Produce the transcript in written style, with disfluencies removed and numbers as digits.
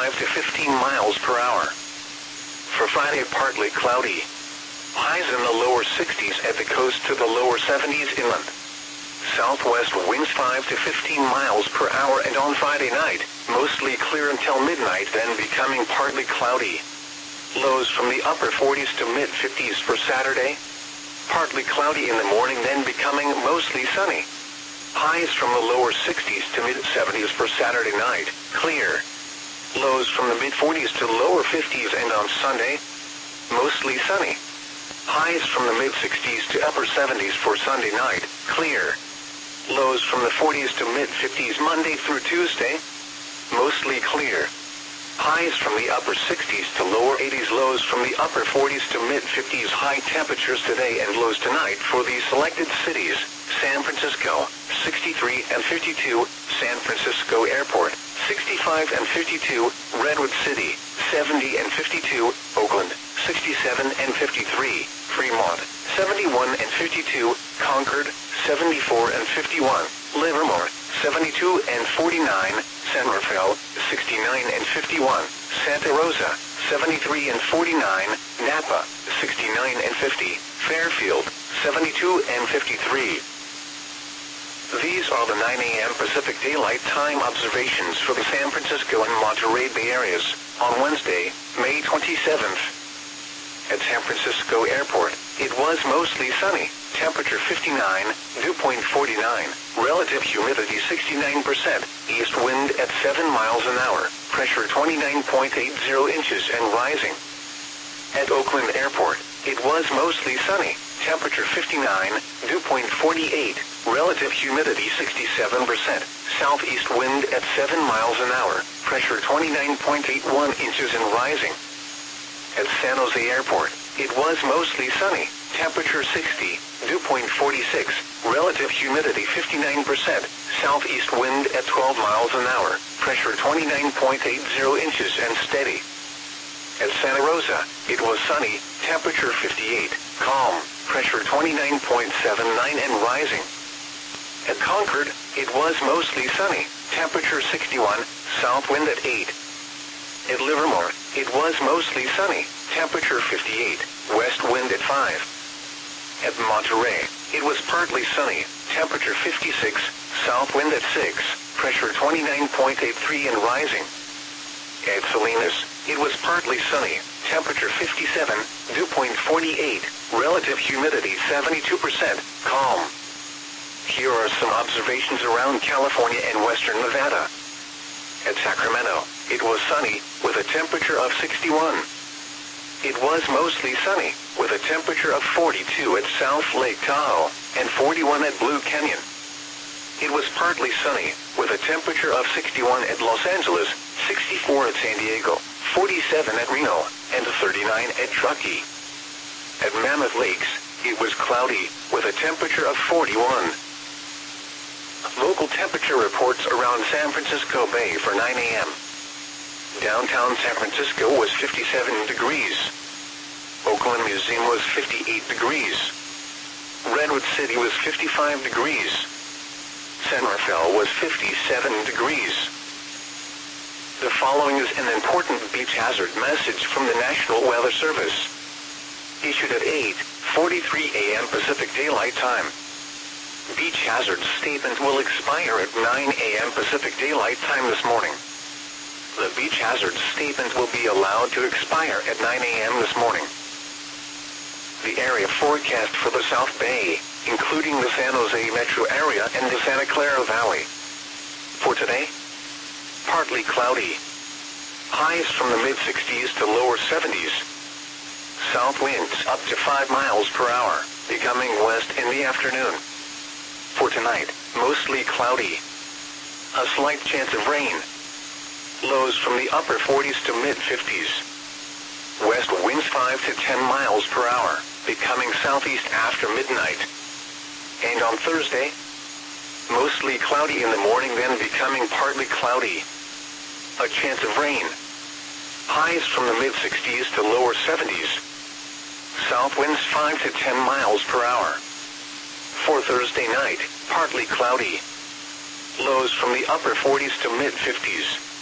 5 to 15 miles per hour. For Friday, partly cloudy. Highs in the lower 60s at the coast to the lower 70s inland. Southwest winds 5 to 15 miles per hour, and on Friday night, mostly clear until midnight, then becoming partly cloudy. Lows from the upper 40s to mid-50s for Saturday. Partly cloudy in the morning, then becoming mostly sunny. Highs from the lower 60s to mid-70s for Saturday night, clear. Lows from the mid-40s to lower 50s, and on Sunday, mostly sunny. Highs from the mid-60s to upper 70s for Sunday night, clear. Lows from the 40s to mid-50s Monday through Tuesday, mostly clear. Highs from the upper 60s to lower 80s, lows from the upper 40s to mid-50s. High temperatures today and lows tonight for the selected cities: San Francisco, 63 and 52, San Francisco Airport, 65 and 52, Redwood City, 70 and 52, Oakland, 67 and 53, Fremont, 71 and 52, Concord, 74 and 51, Livermore, 72 and 49, San Rafael, 69 and 51, Santa Rosa, 73 and 49, Napa, 69 and 50, Fairfield, 72 and 53. These are the 9 a.m. Pacific Daylight Time observations for the San Francisco and Monterey Bay areas on Wednesday, May 27th. At San Francisco Airport, it was mostly sunny, temperature 59, dew point 49, relative humidity 69%, east wind at 7 miles an hour, pressure 29.80 inches and rising. At Oakland Airport, it was mostly sunny, temperature 59, dew point 48, relative humidity 67%, southeast wind at 7 miles an hour, pressure 29.81 inches and rising. At San Jose Airport, it was mostly sunny, temperature 60, dew point 46, relative humidity 59%, southeast wind at 12 miles an hour, pressure 29.80 inches and steady. At Santa Rosa, it was sunny, temperature 58, calm, pressure 29.79 and rising. At Concord, it was mostly sunny, temperature 61, south wind at 8. At Livermore, it was mostly sunny, temperature 58, west wind at 5. At Monterey, it was partly sunny, temperature 56, south wind at 6, pressure 29.83 and rising. At Salinas, it was partly sunny, temperature 57, dew point 48, relative humidity 72%, calm. Here are some observations around California and western Nevada. At Sacramento, it was sunny, with a temperature of 61. It was mostly sunny, with a temperature of 42 at South Lake Tahoe, and 41 at Blue Canyon. It was partly sunny, with a temperature of 61 at Los Angeles, 64 at San Diego, 47 at Reno, and 39 at Truckee. At Mammoth Lakes, it was cloudy, with a temperature of 41. Local temperature reports around San Francisco Bay for 9 a.m. Downtown San Francisco was 57 degrees. Oakland Museum was 58 degrees. Redwood City was 55 degrees. San Rafael was 57 degrees. The following is an important beach hazard message from the National Weather Service. Issued at 8:43 a.m. Pacific Daylight Time. Beach hazard statement will expire at 9 a.m. Pacific Daylight Time this morning. The beach hazard statement will be allowed to expire at 9 a.m. this morning. The area forecast for the South Bay, including the San Jose metro area and the Santa Clara Valley. For today, partly cloudy. Highs from the mid-60s to lower 70s. South winds up to 5 miles per hour, becoming west in the afternoon. For tonight, mostly cloudy. A slight chance of rain. Lows from the upper 40s to mid-50s. West winds 5 to 10 miles per hour, becoming southeast after midnight. And on Thursday, mostly cloudy in the morning, then becoming partly cloudy. A chance of rain. Highs from the mid-60s to lower 70s. South winds 5 to 10 miles per hour. For Thursday night, partly cloudy. Lows from the upper 40s to mid-50s.